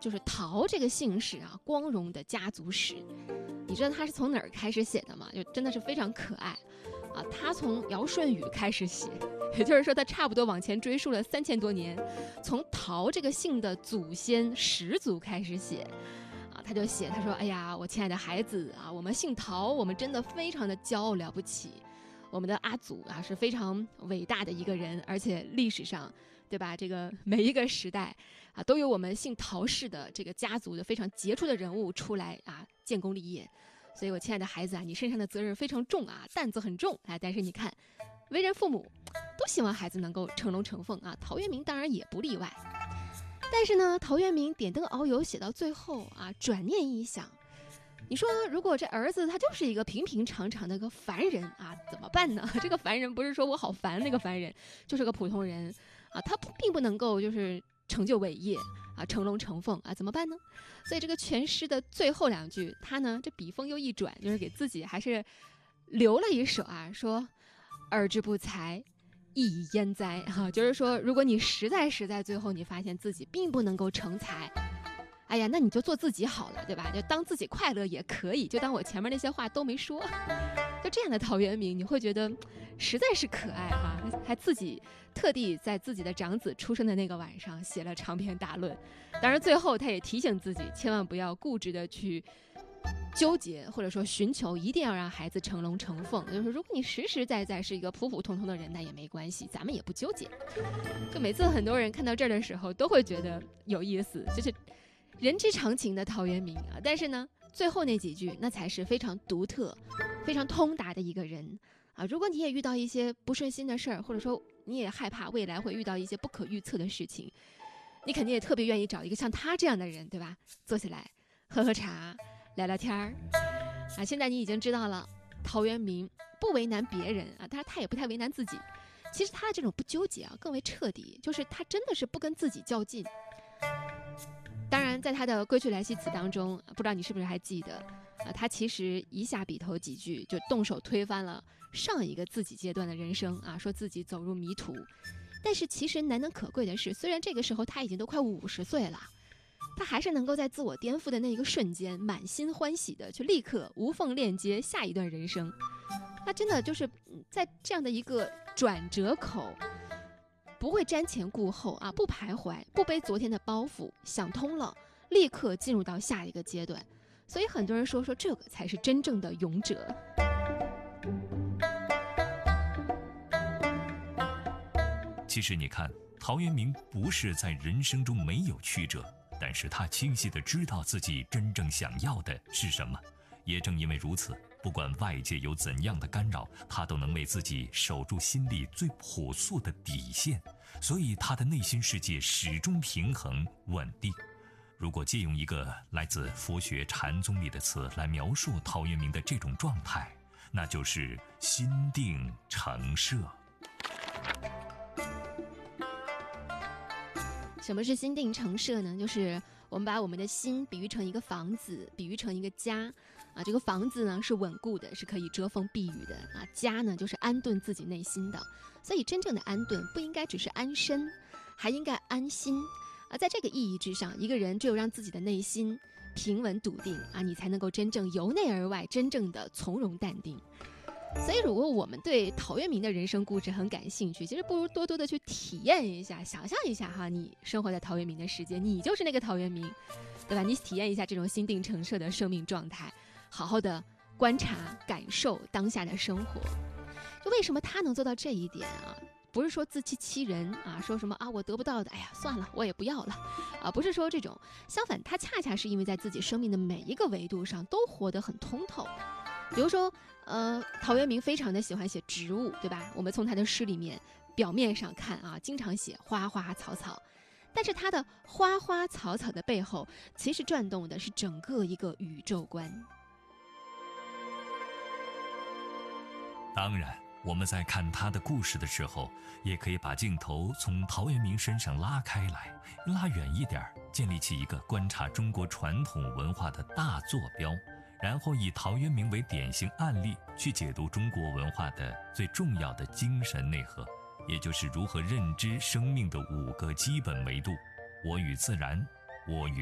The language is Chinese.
就是陶这个姓氏啊光荣的家族史。你知道他是从哪儿开始写的吗？就真的是非常可爱啊！他从尧舜禹开始写，也就是说他差不多往前追溯了3000多年，从陶这个姓的祖先始祖开始写。他就写，他说：“哎呀，我亲爱的孩子啊，我们姓陶，我们真的非常的骄傲了不起。我们的阿祖啊是非常伟大的一个人，而且历史上，对吧？这个每一个时代啊，都有我们姓陶氏的这个家族的非常杰出的人物出来啊，建功立业。所以我亲爱的孩子啊，你身上的责任非常重啊，担子很重啊。但是你看，为人父母都希望孩子能够成龙成凤啊，陶渊明当然也不例外。”但是呢，陶渊明点灯遨游写到最后啊，转念一想，你说如果这儿子他就是一个平平常常的个凡人啊，怎么办呢？这个凡人不是说我好烦那个凡人，就是个普通人啊，他并不能够就是成就伟业啊，成龙成凤啊，怎么办呢？所以这个全诗的最后2句，他呢这笔锋又一转，就是给自己还是留了一首啊，说尔之不才，亦以焉哉哈，就是说，如果你实在最后你发现自己并不能够成才，哎呀，那你就做自己好了，对吧？就当自己快乐也可以，就当我前面那些话都没说。就这样的陶渊明，你会觉得实在是可爱哈，还自己特地在自己的长子出生的那个晚上写了长篇大论。当然，最后他也提醒自己，千万不要固执的去纠结或者说寻求一定要让孩子成龙成凤，就是如果你实实在在是一个普普通通的人，那也没关系，咱们也不纠结。就每次很多人看到这儿的时候都会觉得有意思，就是人之常情的陶渊明啊。但是呢，最后那几句那才是非常独特非常通达的一个人啊。如果你也遇到一些不顺心的事儿，或者说你也害怕未来会遇到一些不可预测的事情，你肯定也特别愿意找一个像他这样的人，对吧？坐下来喝喝茶聊聊天儿啊，现在你已经知道了，陶渊明不为难别人啊，但是他也不太为难自己。其实他的这种不纠结啊，更为彻底，就是他真的是不跟自己较劲。当然，在他的《归去来兮辞》当中，不知道你是不是还记得啊？他其实一下笔头几句就动手推翻了上一个自己阶段的人生啊，说自己走入迷途。但是其实难能可贵的是，虽然这个时候他已经都快50岁了，他还是能够在自我颠覆的那一个瞬间满心欢喜的去立刻无缝链接下一段人生。那真的就是在这样的一个转折口，不会瞻前顾后啊，不徘徊，不背昨天的包袱，想通了立刻进入到下一个阶段。所以很多人说这个才是真正的勇者。 其实你看，陶渊明不是在人生中没有曲折，但是他清晰地知道自己真正想要的是什么。也正因为如此，不管外界有怎样的干扰，他都能为自己守住心里最朴素的底线，所以他的内心世界始终平衡稳定。如果借用一个来自佛学禅宗里的词来描述陶渊明的这种状态，那就是心定诚摄。 什么是心定诚摄呢？就是我们把我们的心比喻成一个房子，比喻成一个家啊。这个房子呢是稳固的，是可以遮风避雨的啊。家呢就是安顿自己内心的。所以真正的安顿不应该只是安身，还应该安心啊。在这个意义之上，一个人只有让自己的内心平稳笃定啊，你才能够真正由内而外真正的从容淡定。所以如果我们对陶渊明的人生故事很感兴趣，其实不如多多的去体验一下，想象一下哈，你生活在陶渊明的世界，你就是那个陶渊明，对吧？你体验一下这种心定诚摄的生命状态，好好的观察感受当下的生活。就为什么他能做到这一点啊？不是说自欺欺人啊，说什么啊我得不到的，哎呀算了，我也不要了啊，不是说这种。相反，他恰恰是因为在自己生命的每一个维度上都活得很通透。比如说陶渊明非常的喜欢写植物，对吧？我们从他的诗里面表面上看啊，经常写花花草草，但是他的花花草草的背后，其实转动的是整个一个宇宙观。 当然，我们在看他的故事的时候，也可以把镜头从陶渊明身上拉开来，拉远一点，建立起一个观察中国传统文化的大坐标，然后以陶渊明为典型案例去解读中国文化的最重要的精神内核，也就是如何认知生命的5个基本维度：我与自然，我与